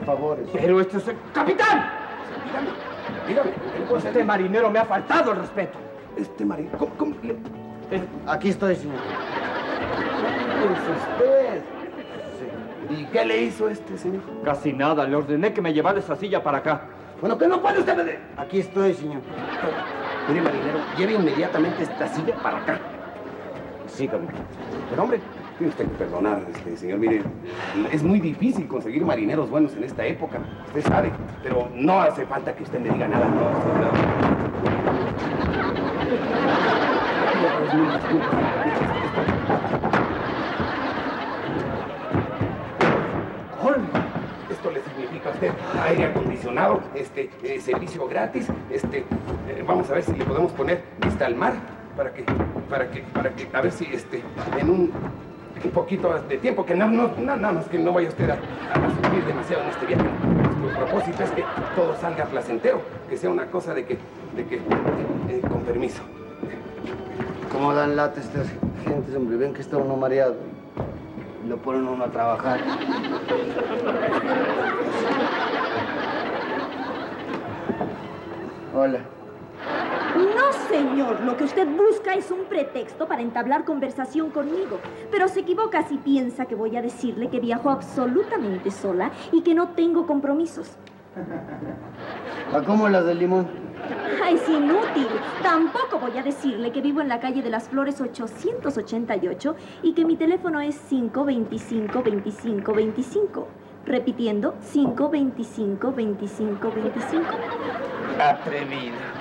favores. Pero este es el capitán. Dígame. Este marinero me ha faltado el respeto. Este marinero... ¿Cómo? Aquí estoy, señor. ¿Es usted? Sí. ¿Y qué le hizo este señor? Casi nada. Le ordené que me llevara esa silla para acá. Bueno, que no puede usted... Aquí estoy, señor. Mire, marinero, lleve inmediatamente esta silla para acá. Sígame. Pero, hombre, tiene usted que perdonar, señor. Mire, es muy difícil conseguir marineros buenos en esta época. Usted sabe, pero no hace falta que usted me diga nada. Esto le significa a usted aire acondicionado, servicio gratis, vamos a ver si le podemos poner vista al mar para que, a ver si, en un poquito de tiempo, que no, que no vaya usted a sufrir demasiado en este viaje. Nuestro propósito es que todo salga placentero, que sea una cosa de que, con permiso. ¿Cómo dan lata estas gentes, hombre? Ven que está uno mareado. Lo ponen uno a trabajar. Hola. No, señor. Lo que usted busca es un pretexto para entablar conversación conmigo. Pero se equivoca si piensa que voy a decirle que viajo absolutamente sola y que no tengo compromisos. ¿A cómo las del limón? Es inútil. Tampoco voy a decirle que vivo en la calle de las Flores 888 y que mi teléfono es 525-2525. Repitiendo, 525-2525. Atrevida.